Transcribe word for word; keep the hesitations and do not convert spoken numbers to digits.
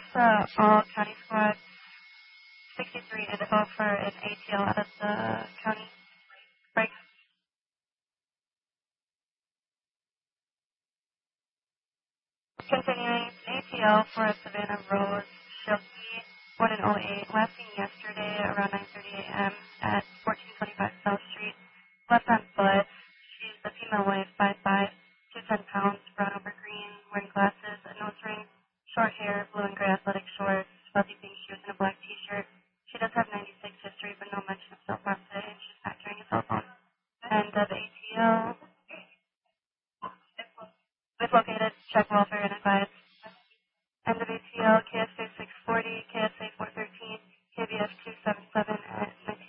uh, all county squad sixty-three to call for an A T L out of the county break. Continuing A T L for Savannah Rose Shilkey, one in oh eight, last seen yesterday around nine thirty a m at fourteen twenty-five South Street. Left on foot. She's a female wife, five five, two hundred ten pounds, brown over green, wearing glasses, a nose ring, short hair, blue and gray athletic shorts, fuzzy pink shoes, and a black t-shirt. She does have ninety-six history, but no mention of cell phone today, and she's not carrying a cell phone. And uh, the A T L is located, check welfare, and advise